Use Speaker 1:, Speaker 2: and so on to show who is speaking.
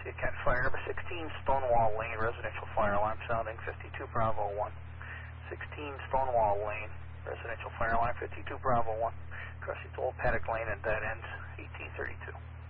Speaker 1: See a cat fire number 16, Stonewall Lane, residential fire alarm sounding 52 Bravo 1. 16 Stonewall Lane, residential fire alarm 52 Bravo 1. Crossing to Old Paddock Lane and dead ends 1832.